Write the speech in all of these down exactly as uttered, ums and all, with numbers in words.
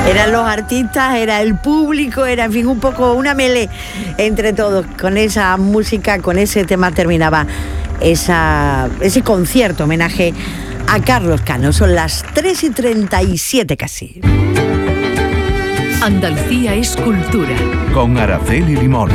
Eran los artistas, era el público, era en fin un poco una melee entre todos. Con esa música, con ese tema terminaba esa, ese concierto homenaje a Carlos Cano. Son las tres y treinta y siete casi. Andalucía es cultura. Con Araceli Limón.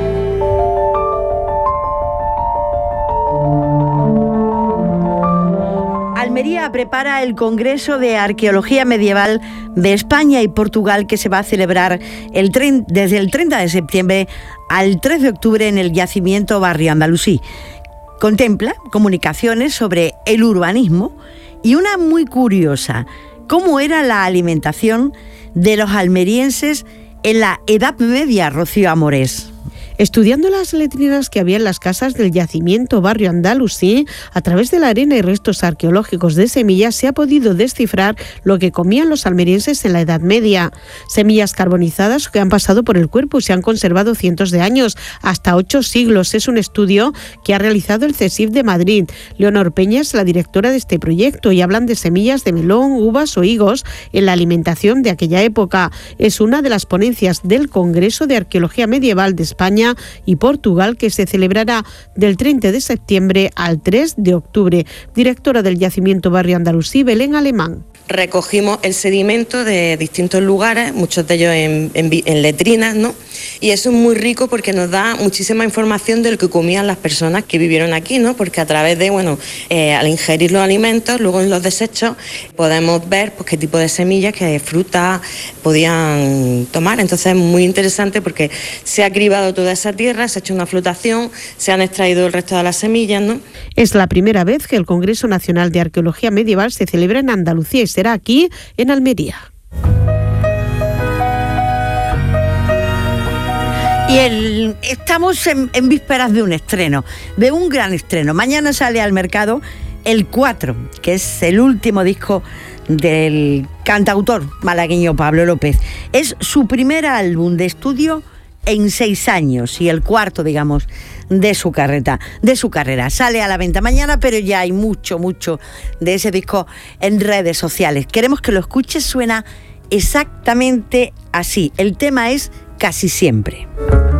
Almería prepara el Congreso de Arqueología Medieval de España y Portugal, que se va a celebrar el tren, desde el treinta de septiembre al tres de octubre en el yacimiento Barrio Andalusí. Contempla comunicaciones sobre el urbanismo y una muy curiosa, cómo era la alimentación de los almerienses en la Edad Media, Rocío Amores. Estudiando las letrinas que había en las casas del yacimiento Barrio Andalusí, a través de la arena y restos arqueológicos de semillas se ha podido descifrar lo que comían los almerienses en la Edad Media. Semillas carbonizadas que han pasado por el cuerpo y se han conservado cientos de años, hasta ocho siglos. Es un estudio que ha realizado el CSIF de Madrid. Leonor Peña es la directora de este proyecto y hablan de semillas de melón, uvas o higos en la alimentación de aquella época. Es una de las ponencias del Congreso de Arqueología Medieval de España y Portugal, que se celebrará del treinta de septiembre al tres de octubre. Directora del yacimiento Barrio Andalusí, Belén Alemán. Recogimos el sedimento de distintos lugares, muchos de ellos en, en, en letrinas, ¿no? Y eso es muy rico porque nos da muchísima información de lo que comían las personas que vivieron aquí, ¿no? Porque a través de, bueno, eh, al ingerir los alimentos, luego en los desechos, podemos ver pues, qué tipo de semillas, qué frutas podían tomar. Entonces es muy interesante porque se ha cribado toda esa tierra, se ha hecho una flotación, se han extraído el resto de las semillas, ¿no? Es la primera vez que el Congreso Nacional de Arqueología Medieval se celebra en Andalucía y será aquí, en Almería. Y el, estamos en, en vísperas de un estreno, de un gran estreno. Mañana sale al mercado el cuatro, que es el último disco del cantautor malagueño Pablo López. Es su primer álbum de estudio en seis años y el cuarto, digamos, de su carrera, de su carrera. Sale a la venta mañana, pero ya hay mucho, mucho de ese disco en redes sociales. Queremos que lo escuches, suena exactamente así. El tema es Casi Siempre.